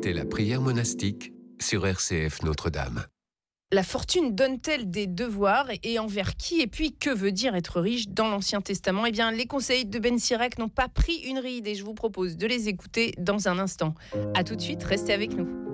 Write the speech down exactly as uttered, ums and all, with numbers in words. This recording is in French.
C'était la prière monastique sur R C F Notre-Dame. La fortune donne-t-elle des devoirs et envers qui? Et puis, que veut dire être riche dans l'Ancien Testament? Eh bien, les conseils de Ben Sirach n'ont pas pris une ride et je vous propose de les écouter dans un instant. A tout de suite, restez avec nous.